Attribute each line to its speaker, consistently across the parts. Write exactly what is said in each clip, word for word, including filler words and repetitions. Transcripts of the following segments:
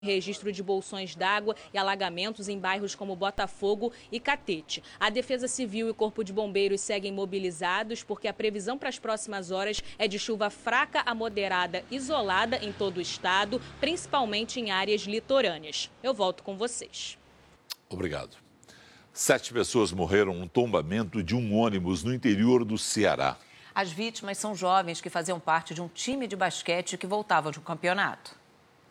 Speaker 1: registro de bolsões d'água e alagamentos em bairros como Botafogo e Catete. A Defesa Civil e o Corpo de Bombeiros seguem mobilizados porque a previsão para as próximas horas é de chuva fraca a moderada isolada em todo o estado, principalmente em áreas litorâneas. Eu volto com vocês.
Speaker 2: Obrigado. Sete pessoas morreram no tombamento de um ônibus no interior do Ceará.
Speaker 3: As vítimas são jovens que faziam parte de um time de basquete que voltava de um campeonato.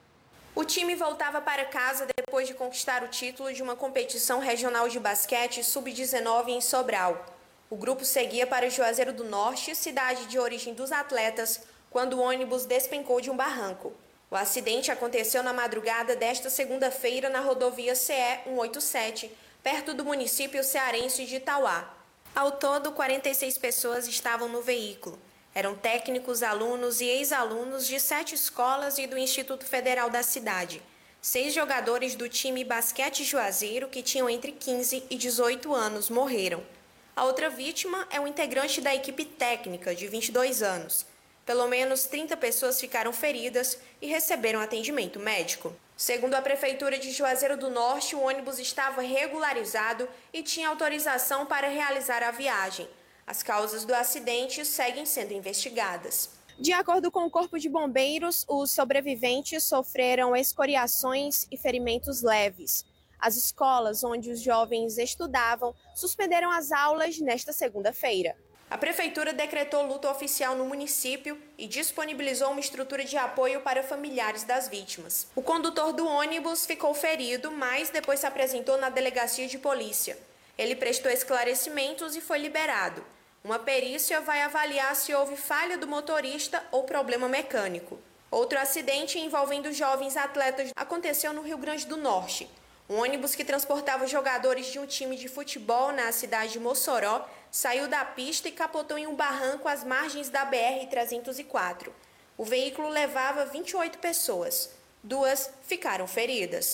Speaker 4: O time voltava para casa depois de conquistar o título de uma competição regional de basquete sub dezenove em Sobral. O grupo seguia para Juazeiro do Norte, cidade de origem dos atletas, quando o ônibus despencou de um barranco. O acidente aconteceu na madrugada desta segunda-feira na rodovia C E cento e oitenta e sete, perto do município cearense de Itauá. Ao todo, quarenta e seis pessoas estavam no veículo. Eram técnicos, alunos e ex-alunos de sete escolas e do Instituto Federal da cidade. Seis jogadores do time Basquete Juazeiro, que tinham entre quinze e dezoito anos, morreram. A outra vítima é um integrante da equipe técnica, de vinte e dois anos. Pelo menos trinta pessoas ficaram feridas e receberam atendimento médico. Segundo a Prefeitura de Juazeiro do Norte, o ônibus estava regularizado e tinha autorização para realizar a viagem. As causas do acidente seguem sendo investigadas. De acordo com o Corpo de Bombeiros, os sobreviventes sofreram escoriações e ferimentos leves. As escolas onde os jovens estudavam suspenderam as aulas nesta segunda-feira. A Prefeitura decretou luto oficial no município e disponibilizou uma estrutura de apoio para familiares das vítimas. O condutor do ônibus ficou ferido, mas depois se apresentou na delegacia de polícia. Ele prestou esclarecimentos e foi liberado. Uma perícia vai avaliar se houve falha do motorista ou problema mecânico. Outro acidente envolvendo jovens atletas aconteceu no Rio Grande do Norte. Um ônibus que transportava jogadores de um time de futebol na cidade de Mossoró saiu da pista e capotou em um barranco às margens da B R trezentos e quatro. O veículo levava vinte e oito pessoas. Duas ficaram feridas.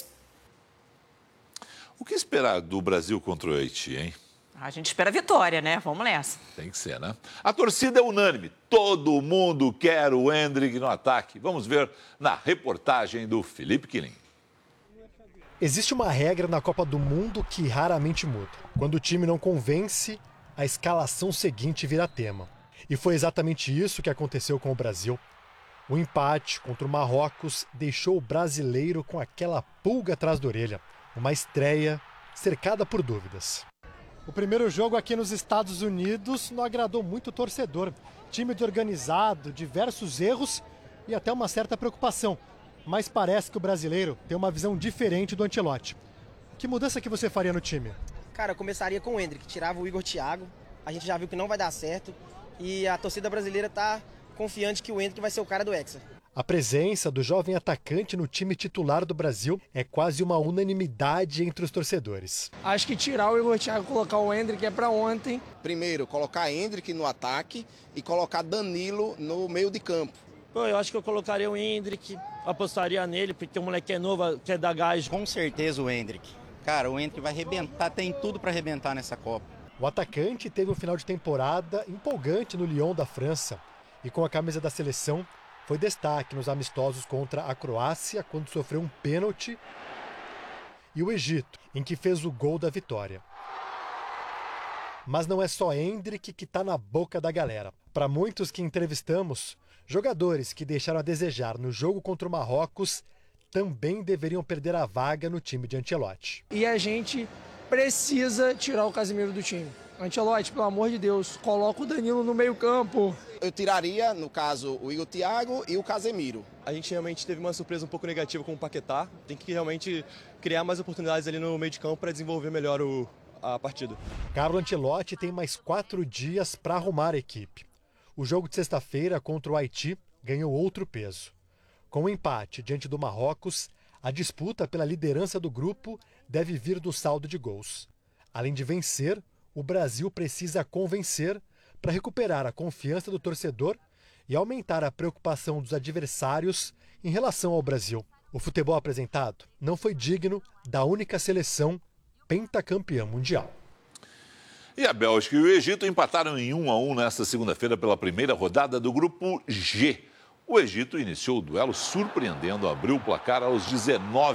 Speaker 2: O que esperar do Brasil contra o Haiti, hein?
Speaker 3: A gente espera a vitória, né? Vamos nessa.
Speaker 2: Tem que ser, né? A torcida é unânime. Todo mundo quer o Endrick no ataque. Vamos ver na reportagem do Felipe Quilim.
Speaker 5: Existe uma regra na Copa do Mundo que raramente muda. Quando o time não convence, a escalação seguinte vira tema. E foi exatamente isso que aconteceu com o Brasil. O empate contra o Marrocos deixou o brasileiro com aquela pulga atrás da orelha. Uma estreia cercada por dúvidas. O primeiro jogo aqui nos Estados Unidos não agradou muito o torcedor. Time desorganizado, diversos erros e até uma certa preocupação. Mas parece que o brasileiro tem uma visão diferente do Ancelotti. Que mudança que você faria no time?
Speaker 6: Cara, eu começaria com o Endrick, tirava o Igor Thiago. A gente já viu que não vai dar certo. E a torcida brasileira está confiante que o Endrick vai ser o cara do Hexa.
Speaker 5: A presença do jovem atacante no time titular do Brasil é quase uma unanimidade entre os torcedores.
Speaker 7: Acho que tirar o Igor Thiago e colocar o Endrick é para ontem.
Speaker 8: Primeiro, colocar Endrick no ataque e colocar Danilo no meio de campo.
Speaker 9: Pô, eu acho que eu colocaria o Endrick, apostaria nele, porque o moleque é novo, quer dar gás.
Speaker 10: Com certeza o Endrick. Cara, o Endrick vai arrebentar, tem tudo para arrebentar nessa Copa.
Speaker 5: O atacante teve um final de temporada empolgante no Lyon da França e com a camisa da seleção foi destaque nos amistosos contra a Croácia, quando sofreu um pênalti, e o Egito, em que fez o gol da vitória. Mas não é só Endrick que está na boca da galera. Para muitos que entrevistamos, jogadores que deixaram a desejar no jogo contra o Marrocos também deveriam perder a vaga no time de Ancelotti.
Speaker 7: E a gente precisa tirar o Casemiro do time. Ancelotti, pelo amor de Deus, coloca o Danilo no meio campo.
Speaker 8: Eu tiraria, no caso, o Igor Thiago e o Casemiro.
Speaker 11: A gente realmente teve uma surpresa um pouco negativa com o Paquetá. Tem que realmente criar mais oportunidades ali no meio de campo para desenvolver melhor o, a partida.
Speaker 5: Carlo Ancelotti tem mais quatro dias para arrumar a equipe. O jogo de sexta-feira contra o Haiti ganhou outro peso. Com o empate diante do Marrocos, a disputa pela liderança do grupo deve vir do saldo de gols. Além de vencer, o Brasil precisa convencer para recuperar a confiança do torcedor e aumentar a preocupação dos adversários em relação ao Brasil. O futebol apresentado não foi digno da única seleção pentacampeã mundial.
Speaker 2: E a Bélgica e o Egito empataram em um a um nesta segunda-feira pela primeira rodada do Grupo G. O Egito iniciou o duelo surpreendendo, abriu o placar aos dezenove